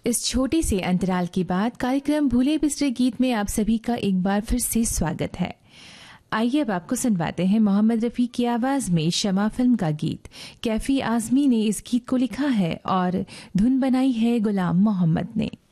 इस छोटे से अंतराल के बाद कार्यक्रम भूले बिसरे गीत में आप सभी का एक बार फिर से स्वागत है। आइए अब आपको सुनवाते हैं मोहम्मद रफ़ी की आवाज़ में शमा फिल्म का गीत। कैफी आज़मी ने इस गीत को लिखा है और धुन बनाई है गुलाम मोहम्मद ने।